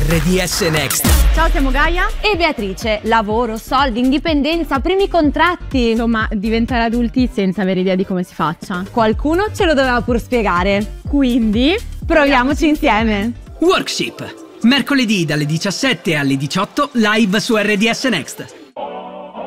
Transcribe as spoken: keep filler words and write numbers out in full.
R D S Next. Ciao, siamo Gaia e Beatrice. Lavoro, soldi, indipendenza, primi contratti. Insomma, diventare adulti senza avere idea di come si faccia. Qualcuno ce lo doveva pur spiegare. Quindi, proviamoci insieme. Workship. Mercoledì dalle diciassette alle diciotto live su R D S Next.